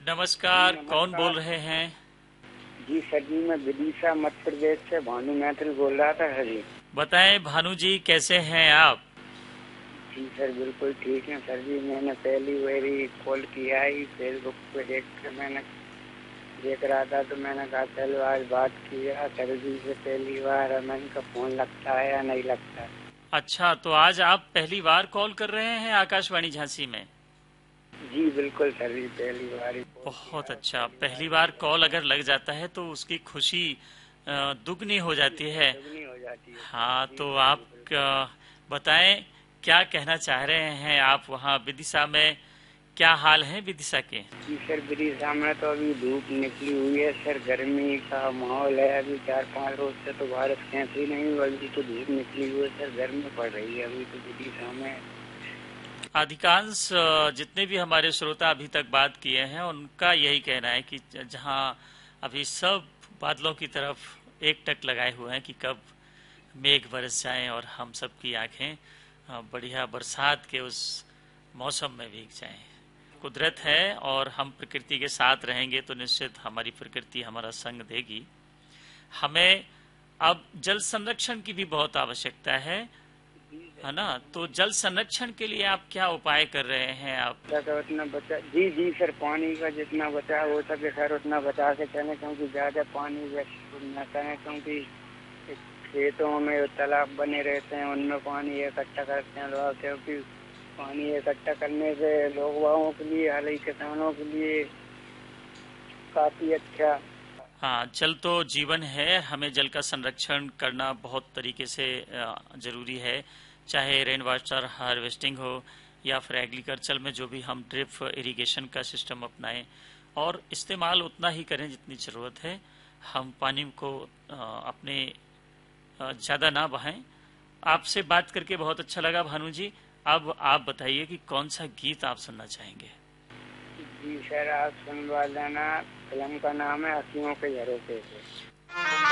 नमस्कार, जी कौन बोल नमस्कार। रहे हैं? जी सर जी, मैं विदिशा मध्य प्रदेश से भानु मैत्री बोल रहा था सर जी। बताएं भानु जी, कैसे हैं आप? जी सर बिल्कुल ठीक है सर जी। मैंने पहली बारी कॉल किया ही फेसबुक पे देख कर मैंने देख रहा था, तो मैंने कहा चलो आज बात किया सर जी से। पहली बार है, मैंने कहा फोन लगता है या नहीं लगता है। अच्छा, तो आज आप पहली बार कॉल कर रहे हैं आकाशवाणी झांसी में। जी बिल्कुल सर जी, पहली बार ही कॉल बहुत किया, अच्छा। पहली बार पहली ही बार सर कॉल जी। अगर लग जाता है तो उसकी खुशी दुगनी हो जी जाती सर, है। दुगनी हो जाती है सर। हाँ, जी तो सर जी आप बिल्कुल। बताएं, क्या कहना चाह रहे हैं आप वहाँ विदिशा में? क्या हाल है विदिशा के? जी सर, विदिशा में तो अभी धूप निकली हुई है सर। गर्मी का माहौल है अभी। 4-5 रोज से तो बारिश कैसी नहीं हुई, अभी तो धूप निकली हुई है सर। गर्मी पड़ रही है अभी तो विदिशा में। अधिकांश जितने भी हमारे श्रोता अभी तक बात किए हैं उनका यही कहना है कि जहां अभी सब बादलों की तरफ एक टक लगाए हुए हैं कि कब मेघ बरस जाएं और हम सब की आंखें बढ़िया बरसात के उस मौसम में भीग जाएं। कुदरत है और हम प्रकृति के साथ रहेंगे तो निश्चित हमारी प्रकृति हमारा संग देगी। हमें अब जल संरक्षण की भी बहुत आवश्यकता जी है सर ना? जी तो बिल्कुल। जल संरक्षण के लिए आप क्या उपाय कर रहे हैं आप? सर उतना बचा, जी जी सर, पानी का जितना बचा हो सके सर उतना बचा के चले, क्योंकि ज्यादा पानी वेस्ट न करें। क्योंकि खेतों में तालाब बने रहते हैं, उनमें पानी इकट्ठा करते हैं लोग। क्योंकि पानी इकट्ठा करने से लोगों के लिए, हाल ही किसानों के लिए काफी अच्छा। हाँ, जल तो जीवन है। हमें जल का संरक्षण करना बहुत तरीके से जरूरी है। चाहे रेन वाटर हार्वेस्टिंग हो या फिर एग्रीकल्चर में जो भी हम ड्रिप इरिगेशन का सिस्टम अपनाएं और इस्तेमाल उतना ही करें जितनी ज़रूरत है। हम पानी को अपने ज़्यादा ना बहाएं। आपसे बात करके बहुत अच्छा लगा भानु जी। अब आप बताइए कि कौन सा गीत आप सुनना चाहेंगे? जी सर, आप सुनवा देना। फिल्म का नाम है हंसियों के झरोखे से।